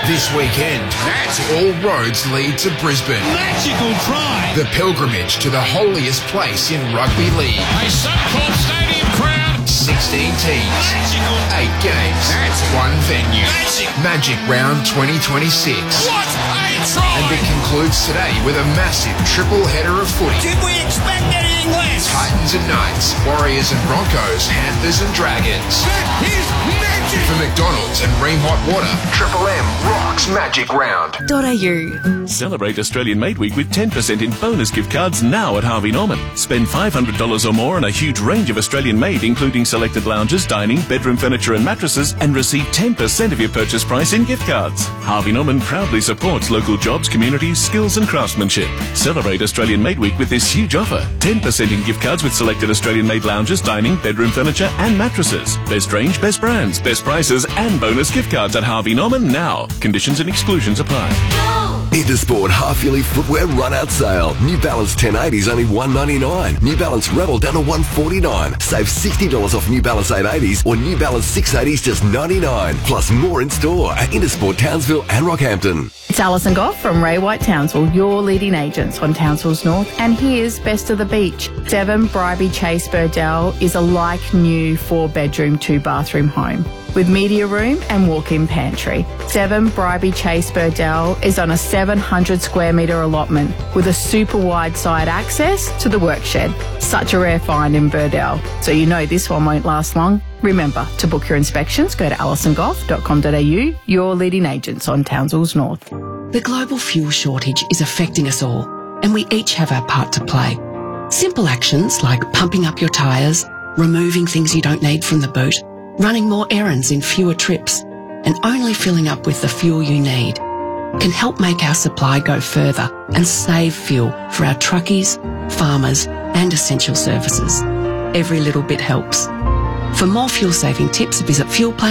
This weekend, all roads lead to Brisbane. Magical try. The pilgrimage to the holiest place in rugby league. A Suncorp Stadium crowd. 16 teams. Magical. 8 games. That's one venue. Magic Round 2026. What a try. And it concludes today with a massive triple header of footy. Did we expect anything less? Titans and Knights, Warriors and Broncos, Panthers and Dragons. That is magic. For McDonald's and Ream Hot Water, Triple M rocks Magic Round. .au. Celebrate Australian Made Week with 10% in bonus gift cards now at Harvey Norman. Spend $500 or more on a huge range of Australian made, including selected lounges, dining, bedroom furniture and mattresses, and receive 10% of your purchase price in gift cards. Harvey Norman proudly supports local jobs, communities, skills and craftsmanship. Celebrate Australian Made Week with this huge offer. 10% in gift cards with selected Australian made lounges, dining, bedroom furniture and mattresses. Best range, best brands, best prices and bonus gift cards at Harvey Norman now. Conditions and exclusions apply. Intersport half-yearly footwear run-out sale. New Balance 1080s only $199. New Balance Rebel down to $149. Save $60 off New Balance 880s or New Balance 680s just $99. Plus more in store at Intersport Townsville and Rockhampton. It's Alison Goff from Ray White Townsville, your leading agents on Townsville's North. And here's Best of the Beach. 7 Bribie Chase Burdell is a like-new 4-bedroom, 2-bathroom home with media room and walk-in pantry. 7 Bribie Chase Burdell is on a 700 square metre allotment with a super wide side access to the work shed. Such a rare find in Burdell. So you know this one won't last long. Remember, to book your inspections, go to alisongoff.com.au, your leading agents on Townsville's North. The global fuel shortage is affecting us all, and we each have our part to play. Simple actions like pumping up your tyres, removing things you don't need from the boot, running more errands in fewer trips, and only filling up with the fuel you need can help make our supply go further and save fuel for our truckies, farmers and essential services. Every little bit helps. For more fuel-saving tips, visit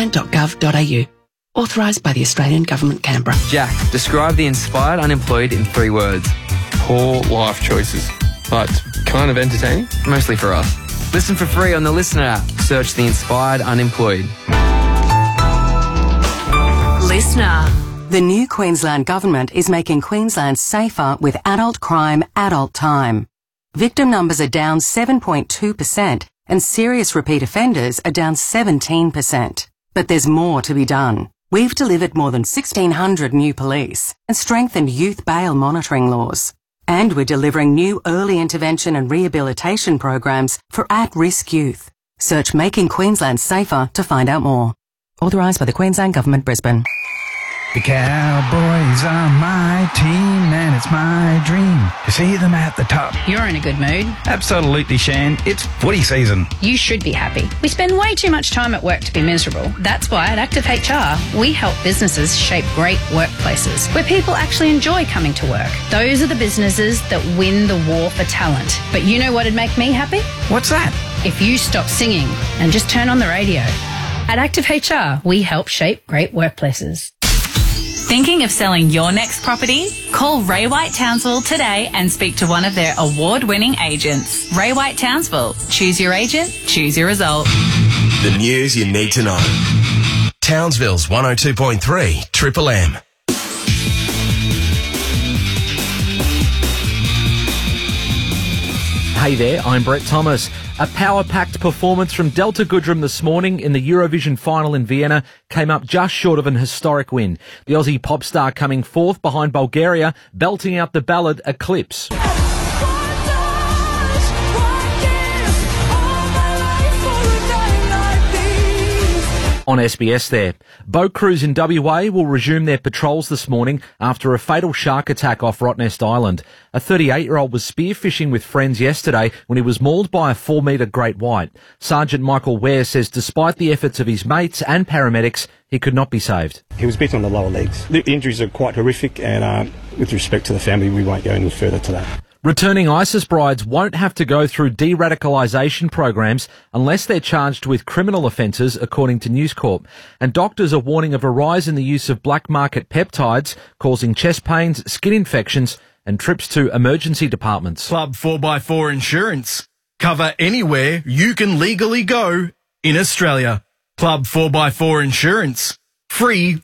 fuelplan.gov.au. Authorised by the Australian Government, Canberra. Jack, describe the inspired unemployed in 3 words. Poor life choices, but kind of entertaining. Mostly for us. Listen for free on the Listener app. Search the Inspired Unemployed. Listener. The new Queensland Government is making Queensland safer with adult crime, adult time. Victim numbers are down 7.2% and serious repeat offenders are down 17%. But there's more to be done. We've delivered more than 1,600 new police and strengthened youth bail monitoring laws. And we're delivering new early intervention and rehabilitation programs for at-risk youth. Search Making Queensland Safer to find out more. Authorised by the Queensland Government, Brisbane. The Cowboys are my team and it's my dream to see them at the top. You're in a good mood. Absolutely, Shan. It's footy season. You should be happy. We spend way too much time at work to be miserable. That's why at Active HR, we help businesses shape great workplaces where people actually enjoy coming to work. Those are the businesses that win the war for talent. But you know what'd make me happy? What's that? If you stop singing and just turn on the radio. At Active HR, we help shape great workplaces. Thinking of selling your next property? Call Ray White Townsville today and speak to one of their award-winning agents. Ray White Townsville. Choose your agent, choose your result. The news you need to know. Townsville's 102.3 Triple M. Hey there, I'm Brett Thomas. A power-packed performance from Delta Goodrem this morning in the Eurovision final in Vienna came up just short of an historic win. The Aussie pop star coming fourth behind Bulgaria, belting out the ballad Eclipse. On SBS there. Boat crews in WA will resume their patrols this morning after a fatal shark attack off Rottnest Island. A 38-year-old was spearfishing with friends yesterday when he was mauled by a 4-metre great white. Sergeant Michael Ware says despite the efforts of his mates and paramedics, he could not be saved. He was bitten on the lower legs. The injuries are quite horrific and with respect to the family, we won't go any further to that. Returning ISIS brides won't have to go through de-radicalisation programs unless they're charged with criminal offences, according to News Corp. And doctors are warning of a rise in the use of black market peptides, causing chest pains, skin infections and trips to emergency departments. Club 4x4 Insurance. Cover anywhere you can legally go in Australia. Club 4x4 Insurance. Free